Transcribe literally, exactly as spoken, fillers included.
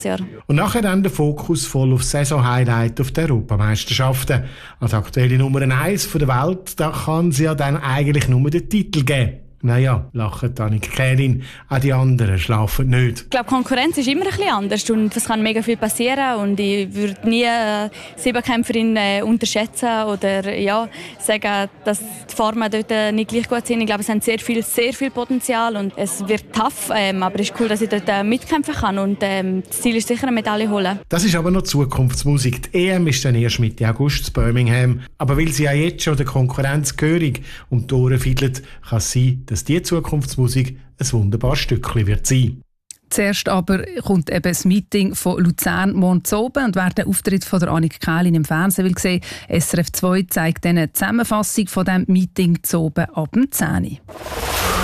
Jahr. Und nachher dann der Fokus voll auf Saison-Highlight auf der Europameisterschaften. Als aktuelle Nummer eins der Welt, da kann sie ja dann eigentlich nur den Titel geben. Naja, lacht Annika Kählin, auch die anderen schlafen nicht. Ich glaube, Konkurrenz ist immer ein bisschen anders und es kann mega viel passieren und ich würde nie äh, Siebenkämpferin äh, unterschätzen oder ja, sagen, dass die Formen dort äh, nicht gleich gut sind. Ich glaube, es haben sehr viel, sehr viel Potenzial und es wird tough, ähm, aber es ist cool, dass ich dort äh, mitkämpfen kann und ähm, das Ziel ist sicher eine Medaille holen. Das ist aber noch Zukunftsmusik. Die E M ist dann erst Mitte August in Birmingham. Aber weil sie ja jetzt schon der Konkurrenz gehörig um die Ohren fiedelt, kann es sein, dass diese Zukunftsmusik ein wunderbares Stückchen wird sein. Zuerst aber kommt eben das Meeting von Luzern morgen zu oben und wer den Auftritt von der Annika Kählin im Fernsehen will sehen, S R F zwei zeigt dann eine Zusammenfassung von diesem Meeting zu oben ab dem zehn Uhr.